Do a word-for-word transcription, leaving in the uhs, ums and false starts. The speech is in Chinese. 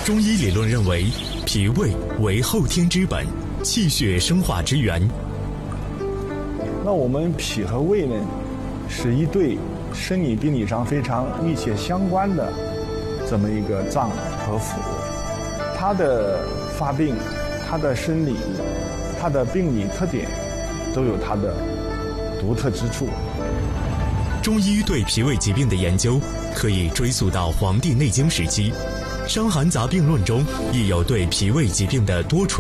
中医理论认为，脾胃为后天之本，气血生化之源。 那我们脾和胃呢，是一对生理病理上非常密切相关的这么一个脏和腑，它的发病、它的生理、它的病理特点，都有它的独特之处。 中医对脾胃疾病的研究可以追溯到《黄帝内经》时期，《伤寒杂病论》中亦有对脾胃疾病的多处